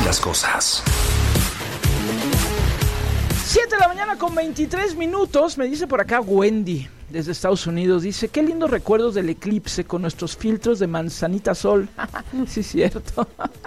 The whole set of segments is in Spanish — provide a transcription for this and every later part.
las cosas. 7 de la mañana con 23 minutos, me dice por acá Wendy, desde Estados Unidos, dice, qué lindos recuerdos del eclipse con nuestros filtros de manzanita sol. Sí, cierto.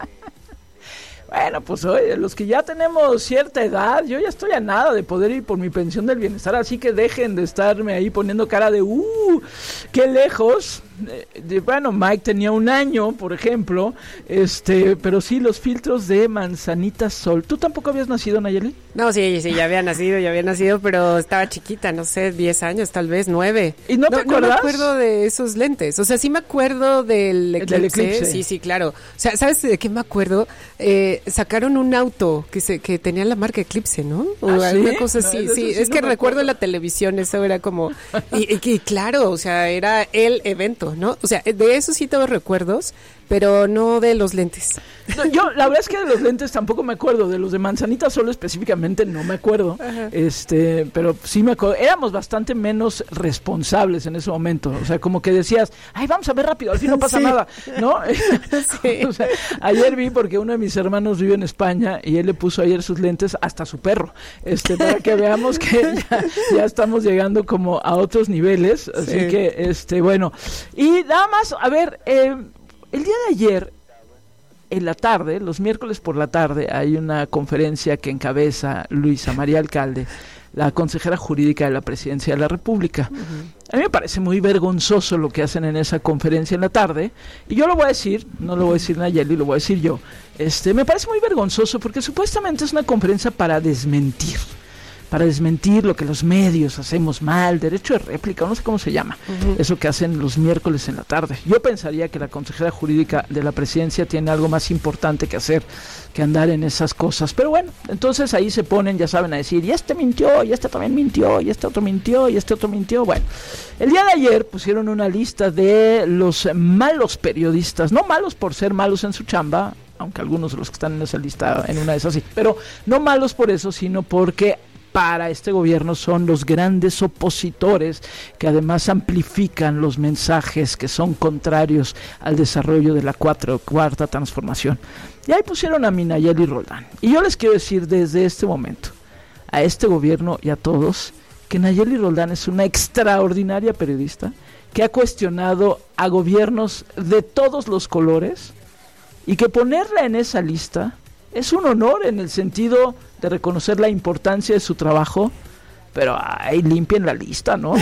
Bueno, pues oye, los que ya tenemos cierta edad, yo ya estoy a nada de poder ir por mi pensión del bienestar, así que dejen de estarme ahí poniendo cara de, qué lejos. Bueno, Mike tenía 1 año, por ejemplo, pero sí, los filtros de manzanita sol. ¿Tú tampoco habías nacido, Nayeli? No, sí, ya había nacido, pero estaba chiquita, no sé, 10 años, tal vez, 9. ¿Y no te acuerdas? No me acuerdo de esos lentes, o sea, sí me acuerdo del eclipse. Sí, claro. O sea, ¿sabes de qué me acuerdo? Sacaron un auto que tenía la marca Eclipse, ¿no? O alguna cosa así, sí, es que recuerdo en la televisión, eso era como, y claro, o sea, era el evento, ¿no? O sea, de eso sí tengo recuerdos, pero no de los lentes. No, yo, la verdad es que de los lentes tampoco me acuerdo, de los de manzanita solo específicamente no me acuerdo. Ajá. Pero sí me acuerdo, éramos bastante menos responsables en ese momento, o sea, como que decías, ay, vamos a ver rápido, al fin no pasa nada, ¿no? Sí. O sea, ayer vi, porque uno de mis hermanos vive en España y él le puso ayer sus lentes hasta su perro, para que veamos que ya estamos llegando como a otros niveles, así sí. Que, bueno, y nada más, a ver, el día de ayer, en la tarde, los miércoles por la tarde, hay una conferencia que encabeza Luisa María Alcalde, la consejera jurídica de la Presidencia de la República. Uh-huh. A mí me parece muy vergonzoso lo que hacen en esa conferencia en la tarde, y yo lo voy a decir, no lo voy a decir Nayeli, lo voy a decir yo. Me parece muy vergonzoso porque supuestamente es una conferencia para desmentir lo que los medios hacemos mal, derecho de réplica, no sé cómo se llama, eso que hacen los miércoles en la tarde. Yo pensaría que la consejera jurídica de la Presidencia tiene algo más importante que hacer que andar en esas cosas, pero bueno, entonces ahí se ponen, ya saben, a decir, y este mintió, y este también mintió, y este otro mintió, y este otro mintió. Bueno, el día de ayer pusieron una lista de los malos periodistas, no malos por ser malos en su chamba, aunque algunos de los que están en esa lista, en una de esas sí, pero no malos por eso, sino porque para este gobierno son los grandes opositores que además amplifican los mensajes que son contrarios al desarrollo de la cuarta transformación. Y ahí pusieron a Nayeli Roldán. Y yo les quiero decir desde este momento, a este gobierno y a todos, que Nayeli Roldán es una extraordinaria periodista que ha cuestionado a gobiernos de todos los colores y que ponerla en esa lista es un honor en el sentido de reconocer la importancia de su trabajo, pero ahí limpien la lista, ¿no?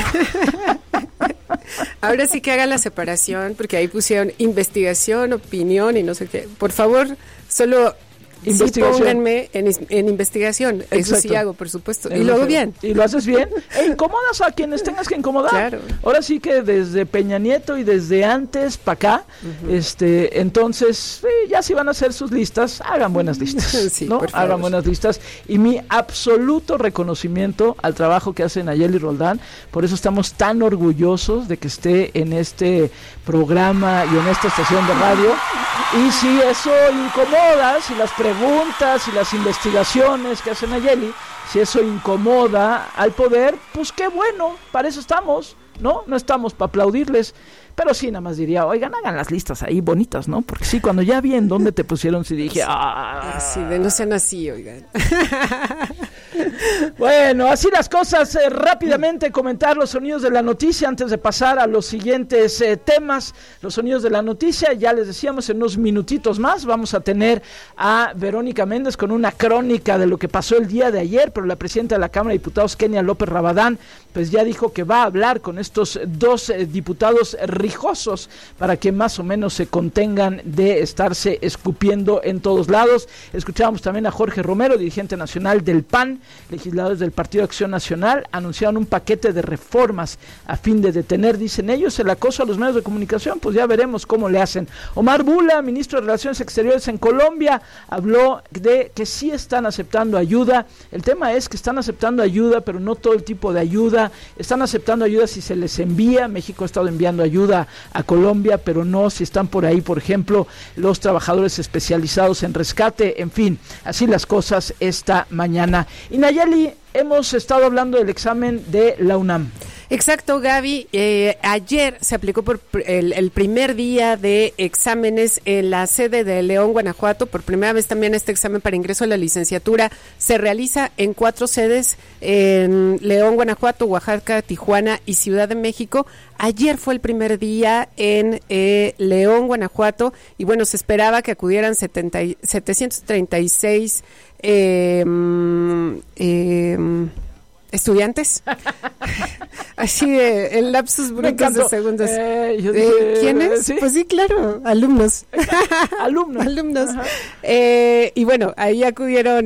Ahora sí que hagan la separación, porque ahí pusieron investigación, opinión y no sé qué. Por favor, solo sí pónganme en investigación. Exacto. Eso sí hago, por supuesto. Y lo hago bien. Y lo haces bien. E incomodas a quienes tengas que incomodar. Claro. Ahora sí que desde Peña Nieto y desde antes para acá, entonces, ya si van a hacer sus listas, hagan buenas listas. Sí, ¿no? Hagan buenas listas. Y mi absoluto reconocimiento al trabajo que hace Nayeli Roldán. Por eso estamos tan orgullosos de que esté en este programa y en esta estación de radio. Y si eso incomoda, si las preguntas y las investigaciones que hace Nayeli, si eso incomoda al poder, pues qué bueno, para eso estamos, ¿no? No estamos para aplaudirles, pero sí nada más diría, oigan, hagan las listas ahí bonitas, ¿no? Porque sí, cuando ya vi en dónde te pusieron, sí dije, sí, de no sean así, oigan. Bueno, así las cosas, rápidamente comentar los sonidos de la noticia antes de pasar a los siguientes temas. Los sonidos de la noticia, ya les decíamos, en unos minutitos más vamos a tener a Verónica Méndez con una crónica de lo que pasó el día de ayer, pero la presidenta de la Cámara de Diputados, Kenia López Rabadán, pues ya dijo que va a hablar con estos dos diputados rijosos para que más o menos se contengan de estarse escupiendo en todos lados. Escuchábamos también a Jorge Romero, dirigente nacional del PAN. Legisladores del Partido Acción Nacional anunciaron un paquete de reformas a fin de detener, dicen ellos, el acoso a los medios de comunicación. Pues ya veremos cómo le hacen. Omar Bula, ministro de Relaciones Exteriores en Colombia, habló de que sí están aceptando ayuda. El tema es que están aceptando ayuda, pero no todo el tipo de ayuda. Están aceptando ayuda si se les envía. México ha estado enviando ayuda a Colombia, pero no si están por ahí, por ejemplo, los trabajadores especializados en rescate. En fin, así las cosas esta mañana. Y Nayeli, hemos estado hablando del examen de la UNAM. Exacto, Gaby. Ayer se aplicó por el primer día de exámenes en la sede de León, Guanajuato. Por primera vez también este examen para ingreso a la licenciatura se realiza en 4 sedes, en León, Guanajuato, Oaxaca, Tijuana y Ciudad de México. Ayer fue el primer día en León, Guanajuato, y bueno, se esperaba que acudieran 736 estudiantes. Así el lapsus brutos de segundos. ¿Quiénes? ¿Sí? Pues sí, claro, alumnos. Alumnos. Y bueno, ahí acudieron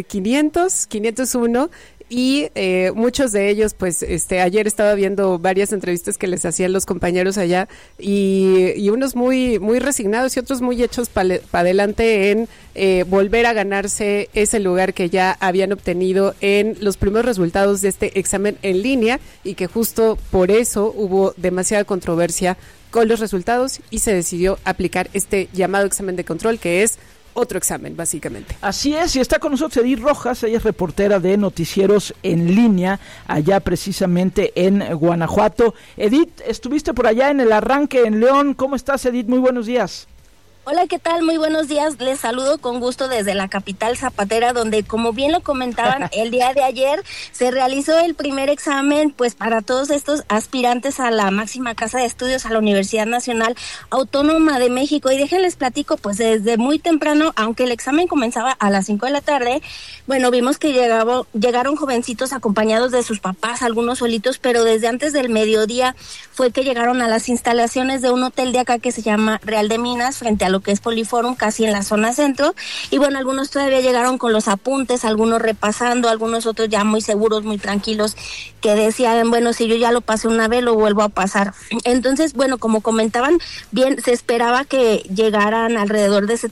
501 y muchos de ellos, pues, ayer estaba viendo varias entrevistas que les hacían los compañeros allá y unos muy resignados y otros muy hechos para adelante en volver a ganarse ese lugar que ya habían obtenido en los primeros resultados de este examen en línea, y que justo por eso hubo demasiada controversia con los resultados y se decidió aplicar este llamado examen de control, que es otro examen, básicamente. Así es, y está con nosotros Edith Rojas, ella es reportera de Noticieros en Línea, allá precisamente en Guanajuato. Edith, estuviste por allá en el arranque en León. ¿Cómo estás, Edith? Muy buenos días. Hola, ¿qué tal? Muy buenos días. Les saludo con gusto desde la capital zapatera, donde, como bien lo comentaban, el día de ayer se realizó el primer examen, pues, para todos estos aspirantes a la máxima casa de estudios, a la Universidad Nacional Autónoma de México. Y déjenles platico, pues, desde muy temprano, aunque el examen comenzaba a las 5 de la tarde, bueno, vimos que llegaron jovencitos acompañados de sus papás, algunos solitos, pero desde antes del mediodía fue que llegaron a las instalaciones de un hotel de acá que se llama Real de Minas, frente a lo que es Poliforum, casi en la zona centro. Y bueno, algunos todavía llegaron con los apuntes, algunos repasando, algunos otros ya muy seguros, muy tranquilos, que decían, bueno, si yo ya lo pasé una vez, lo vuelvo a pasar. Entonces, bueno, como comentaban, bien, se esperaba que llegaran alrededor de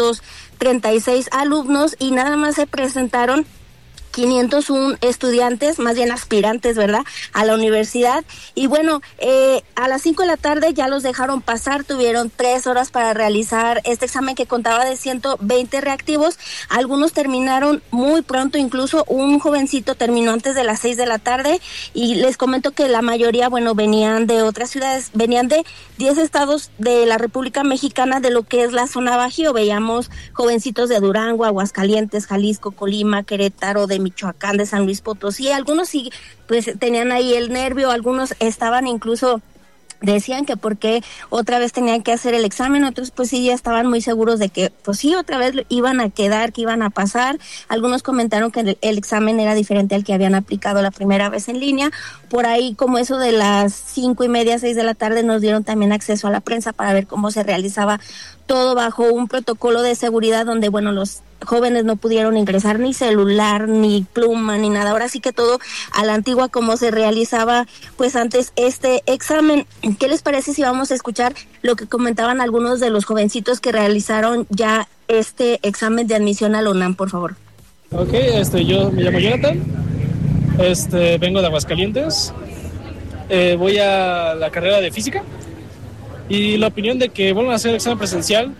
736 alumnos y nada más se presentaron 501 estudiantes, más bien aspirantes, ¿verdad?, a la universidad. Y bueno, a las 5 de la tarde ya los dejaron pasar, tuvieron 3 horas para realizar este examen que contaba de 120 reactivos. Algunos terminaron muy pronto, incluso un jovencito terminó antes de las 6 de la tarde, y les comento que la mayoría, bueno, venían de otras ciudades, venían de 10 estados de la República Mexicana, de lo que es la zona Bajío. Veíamos jovencitos de Durango, Aguascalientes, Jalisco, Colima, Querétaro, de Michoacán, de San Luis Potosí. Algunos sí, pues, tenían ahí el nervio, algunos estaban incluso, decían que por qué otra vez tenían que hacer el examen, otros pues sí ya estaban muy seguros de que pues sí otra vez iban a quedar, que iban a pasar. Algunos comentaron que el examen era diferente al que habían aplicado la primera vez en línea. Por ahí, como eso de las 5:30, 6 de la tarde, nos dieron también acceso a la prensa para ver cómo se realizaba todo bajo un protocolo de seguridad donde, bueno, los jóvenes no pudieron ingresar ni celular, ni pluma, ni nada. Ahora sí que todo a la antigua, como se realizaba pues antes este examen. ¿Qué les parece si vamos a escuchar lo que comentaban algunos de los jovencitos que realizaron ya este examen de admisión a la UNAM, por favor? Ok, yo me llamo Jonathan, vengo de Aguascalientes, voy a la carrera de física, y la opinión de que vuelvan a hacer el examen presencial,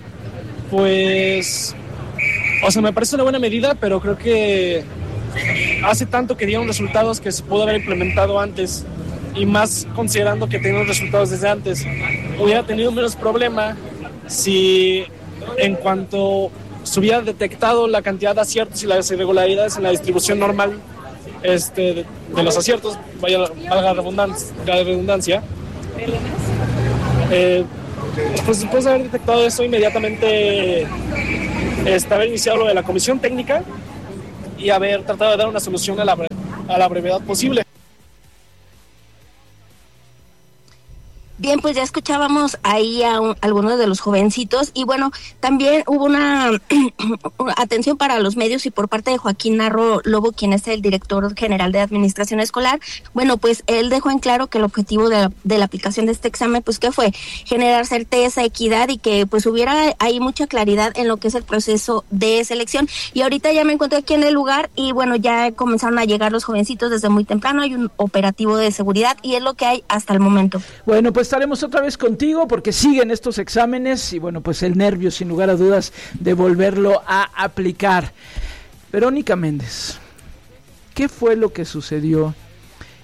pues, o sea, me parece una buena medida, pero creo que hace tanto que dieron resultados que se pudo haber implementado antes, y más considerando que tenían resultados desde antes. Hubiera tenido menos problema si, en cuanto se hubiera detectado la cantidad de aciertos y las irregularidades en la distribución normal de los aciertos, valga la redundancia, pues después de haber detectado eso inmediatamente, haber iniciado lo de la comisión técnica y haber tratado de dar una solución a la brevedad posible. Bien, pues ya escuchábamos ahí a algunos de los jovencitos, y bueno, también hubo una atención para los medios y por parte de Joaquín Narro Lobo, quien es el director general de Administración Escolar. Bueno, pues él dejó en claro que el objetivo de la aplicación de este examen, pues que fue generar certeza, equidad, y que pues hubiera ahí mucha claridad en lo que es el proceso de selección. Y ahorita ya me encuentro aquí en el lugar y bueno, ya comenzaron a llegar los jovencitos desde muy temprano. Hay un operativo de seguridad y es lo que hay hasta el momento. Bueno, pues estaremos otra vez contigo porque siguen estos exámenes y bueno, pues el nervio sin lugar a dudas de volverlo a aplicar. Verónica Méndez, ¿qué fue lo que sucedió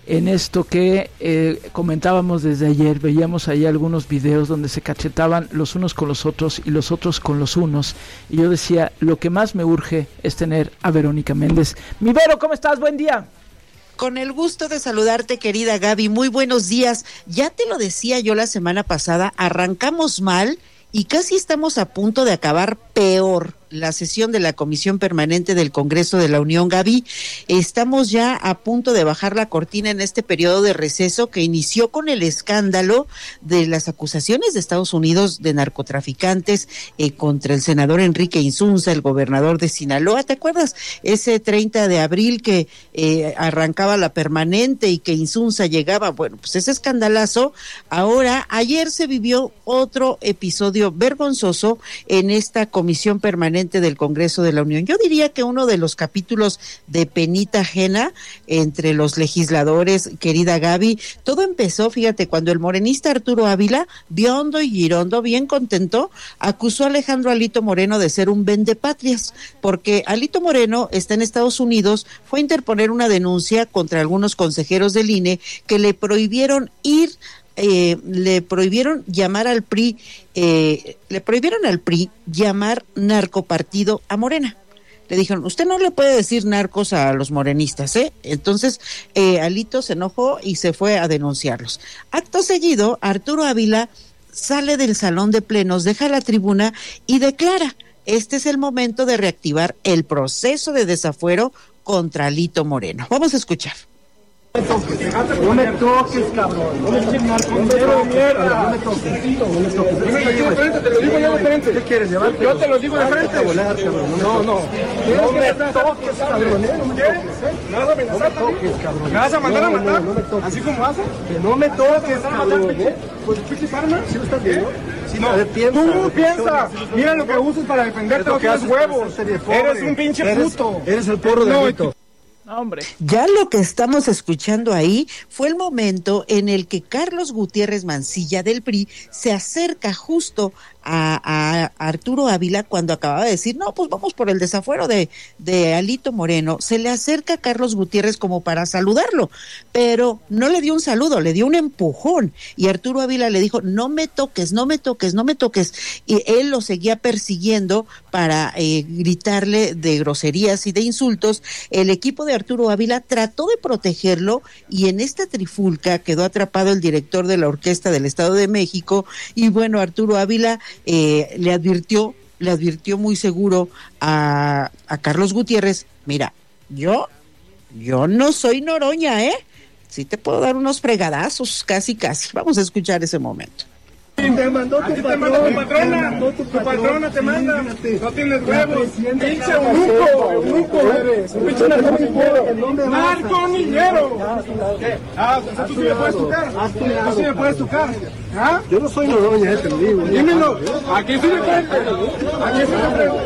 en esto que comentábamos desde ayer. Veíamos ahí algunos videos donde se cachetaban los unos con los otros y los otros con los unos, y yo decía, lo que más me urge es tener a Verónica Méndez. Mi Vero, ¿cómo estás? Buen día. Con el gusto de saludarte, querida Gaby, muy buenos días. Ya te lo decía yo la semana pasada, arrancamos mal y casi estamos a punto de acabar peor la sesión de la Comisión Permanente del Congreso de la Unión. Gaby, estamos ya a punto de bajar la cortina en este periodo de receso que inició con el escándalo de las acusaciones de Estados Unidos de narcotraficantes contra el senador Enrique Insunza, el gobernador de Sinaloa. ¿Te acuerdas? Ese 30 de abril que arrancaba la permanente y que Insunza llegaba. Bueno, pues ese escandalazo. Ahora, ayer se vivió otro episodio vergonzoso en esta Comisión Permanente del Congreso de la Unión. Yo diría que uno de los capítulos de penita ajena entre los legisladores, querida Gaby. Todo empezó, fíjate, cuando el morenista Arturo Ávila, Biondo y Girondo, bien contento, acusó a Alejandro Alito Moreno de ser un vendepatrias, porque Alito Moreno está en Estados Unidos, fue a interponer una denuncia contra algunos consejeros del INE que le prohibieron le prohibieron llamar al PRI, le prohibieron al PRI llamar narcopartido a Morena. Le dijeron, usted no le puede decir narcos a los morenistas, ¿eh? Entonces, Alito se enojó y se fue a denunciarlos. Acto seguido, Arturo Ávila sale del salón de plenos, deja la tribuna y declara, este es el momento de reactivar el proceso de desafuero contra Alito Moreno. Vamos a escuchar. No me toques, cabrón. No me toques, mierda. No me toques. No me toques. Te lo digo yo de frente. ¿Qué quieres llevar? Yo te lo digo de frente. No. No me toques, cabrón. Nada amenazarte. No me toques, cabrón. ¿Me vas a mandar a matar? ¿Así como vas? Que no me toques, cabrón. Pues pinche arma. ¿Sí lo estás viendo? Tú piensas. Mira lo que usas para defenderte. No tienes huevos. Eres un pinche puto. Eres el porro de Alito. Hombre. Ya lo que estamos escuchando ahí fue el momento en el que Carlos Gutiérrez Mancilla del PRI se acerca justo a Arturo Ávila cuando acababa de decir, no, pues vamos por el desafuero de Alito Moreno. Se le acerca a Carlos Gutiérrez como para saludarlo, pero no le dio un saludo, le dio un empujón, y Arturo Ávila le dijo, no me toques, no me toques, no me toques, y él lo seguía persiguiendo para gritarle de groserías y de insultos. El equipo de Arturo Ávila trató de protegerlo, y en esta trifulca quedó atrapado el director de la Orquesta del Estado de México, y bueno, Arturo Ávila le advirtió muy seguro a Carlos Gutiérrez, mira, yo no soy Noroña, sí te puedo dar unos fregadazos, casi. Vamos a escuchar ese momento. Te mandó tu patrona. Tu patrona te manda. No tienes huevos. Pinche eunuco eres. Un pinche narconillero. O sea, tú sí me puedes tocar. Tú sí me puedes tocar. ¿Ah? Yo no soy Noroña, te lo digo. Dímelo. Aquí sí me puedes. Aquí sí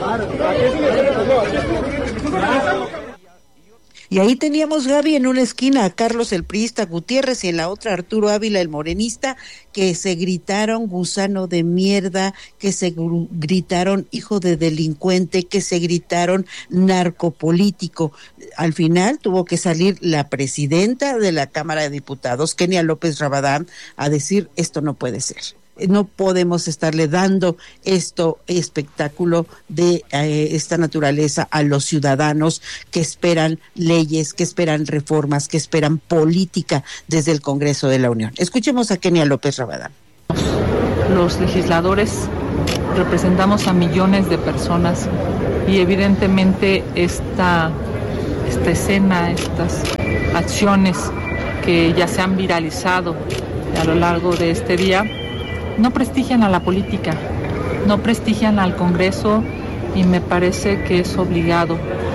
me puedes. Y ahí teníamos, Gaby, en una esquina a Carlos el priista Gutiérrez y en la otra Arturo Ávila el morenista, que se gritaron gusano de mierda, que se gritaron hijo de delincuente, que se gritaron narcopolítico. Al final tuvo que salir la presidenta de la Cámara de Diputados, Kenia López Rabadán, a decir, esto no puede ser. No podemos estarle dando espectáculo de esta naturaleza a los ciudadanos que esperan leyes, que esperan reformas, que esperan política desde el Congreso de la Unión. Escuchemos a Kenia López Rabadán. Los legisladores representamos a millones de personas y evidentemente esta escena, estas acciones que ya se han viralizado a lo largo de este día, no prestigian a la política, no prestigian al Congreso, y me parece que es obligado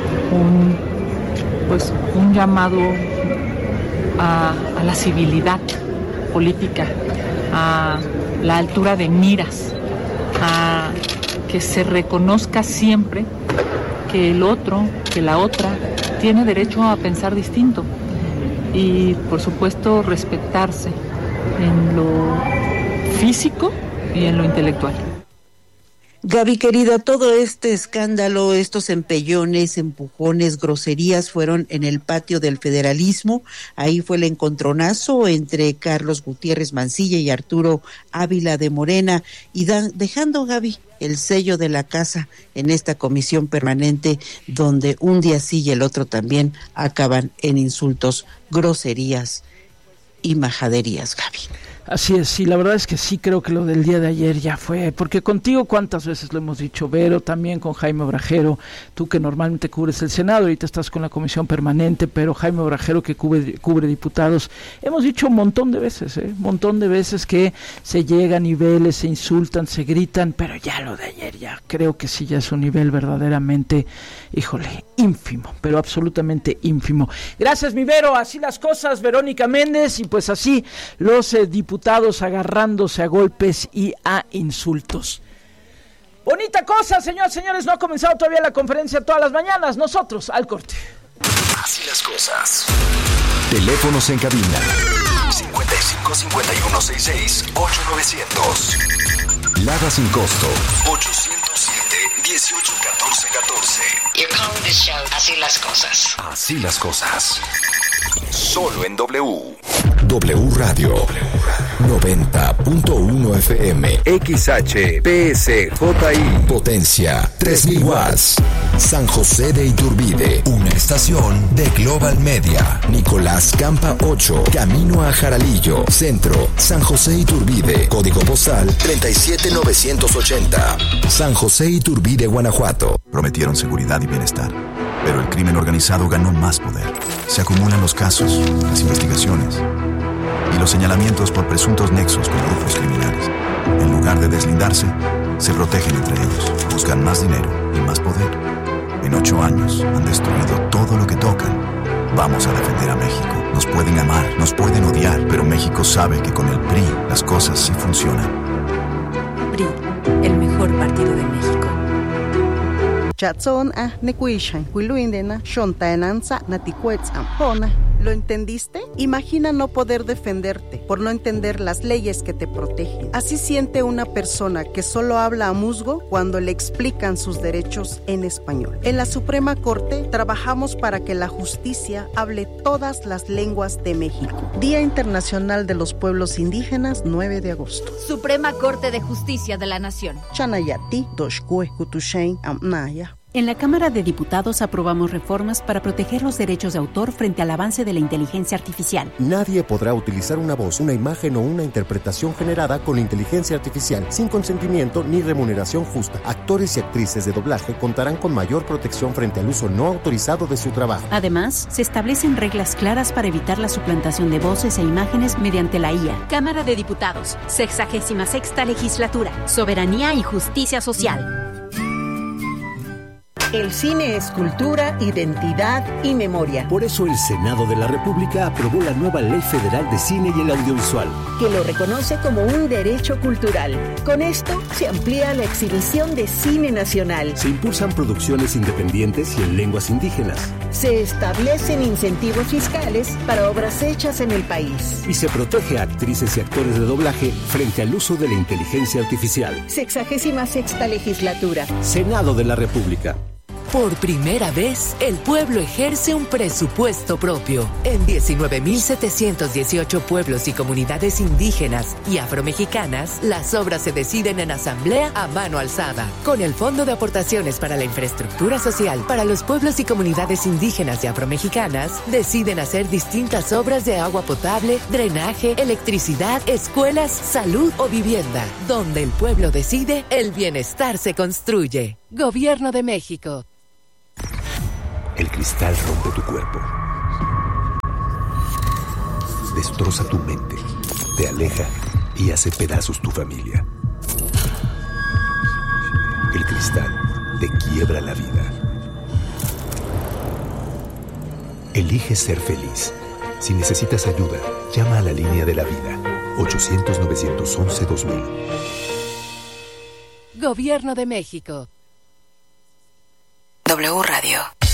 un llamado a la civilidad política, a la altura de miras, a que se reconozca siempre que el otro, que la otra, tiene derecho a pensar distinto y, por supuesto, respetarse en lo físico y en lo intelectual. Gaby querida, todo este escándalo, estos empellones, empujones, groserías fueron en el patio del Federalismo. Ahí fue el encontronazo entre Carlos Gutiérrez Mancilla y Arturo Ávila de Morena, y dejando, Gaby, el sello de la casa en esta comisión permanente donde un día sí y el otro también acaban en insultos, groserías y majaderías, Gaby. Así es, sí, la verdad es que sí creo que lo del día de ayer ya fue, porque contigo cuántas veces lo hemos dicho, Vero, también con Jaime Obrajero, tú que normalmente cubres el Senado, ahorita estás con la comisión permanente, pero Jaime Obrajero que cubre diputados, hemos dicho un montón de veces que se llega a niveles, se insultan, se gritan, pero ya lo de ayer ya creo que sí ya es un nivel verdaderamente, híjole, ínfimo, pero absolutamente ínfimo. Gracias, mi Vero, así las cosas, Verónica Méndez, y pues así los diputados agarrándose a golpes y a insultos. Bonita cosa, señores, no ha comenzado todavía la conferencia todas las mañanas, nosotros al corte. Así las cosas. Teléfonos en cabina 55 51 66 8900. Lada sin costo 807 18 14 14. You're calling this show Así las cosas. Así las cosas. Solo en W Radio 90.1 FM XHPSJI Potencia 3000 watts San José de Iturbide, una estación de Global Media. Nicolás Campa 8, camino a Jaralillo, centro, San José Iturbide, código postal 37980. San José Iturbide, Guanajuato. Prometieron seguridad y bienestar, pero el crimen organizado ganó más poder. Se acumulan los casos, las investigaciones y los señalamientos por presuntos nexos con grupos criminales. En lugar de deslindarse, se protegen entre ellos, buscan más dinero y más poder. En 8 años han destruido todo lo que tocan. Vamos a defender a México. Nos pueden amar, nos pueden odiar, pero México sabe que con el PRI las cosas sí funcionan. PRI, el mejor partido de México. ¿Lo entendiste? Imagina no poder defenderte por no entender las leyes que te protegen. Así siente una persona que solo habla a musgo cuando le explican sus derechos en español. En la Suprema Corte trabajamos para que la justicia hable todas las lenguas de México. Día Internacional de los Pueblos Indígenas, 9 de agosto. Suprema Corte de Justicia de la Nación. Chanayati, Doshkue, Kutushain, Amnaya. En la Cámara de Diputados aprobamos reformas para proteger los derechos de autor frente al avance de la inteligencia artificial. Nadie podrá utilizar una voz, una imagen o una interpretación generada con inteligencia artificial sin consentimiento ni remuneración justa. Actores y actrices de doblaje contarán con mayor protección frente al uso no autorizado de su trabajo. Además, se establecen reglas claras para evitar la suplantación de voces e imágenes mediante la IA. Cámara de Diputados, 66ª Legislatura, Soberanía y Justicia Social. El cine es cultura, identidad y memoria. Por eso el Senado de la República aprobó la nueva Ley Federal de Cine y el Audiovisual, que lo reconoce como un derecho cultural. Con esto se amplía la exhibición de cine nacional. Se impulsan producciones independientes y en lenguas indígenas. Se establecen incentivos fiscales para obras hechas en el país. Y se protege a actrices y actores de doblaje frente al uso de la inteligencia artificial. 66ª Legislatura. Senado de la República. Por primera vez, el pueblo ejerce un presupuesto propio. En 19.718 pueblos y comunidades indígenas y afromexicanas, las obras se deciden en asamblea a mano alzada. Con el Fondo de Aportaciones para la Infraestructura Social para los pueblos y comunidades indígenas y afromexicanas, deciden hacer distintas obras de agua potable, drenaje, electricidad, escuelas, salud o vivienda. Donde el pueblo decide, el bienestar se construye. Gobierno de México. El cristal rompe tu cuerpo, destroza tu mente, te aleja y hace pedazos tu familia. El cristal te quiebra la vida. Elige ser feliz. Si necesitas ayuda, llama a la línea de la vida, 800-911-2000. Gobierno de México. W Radio.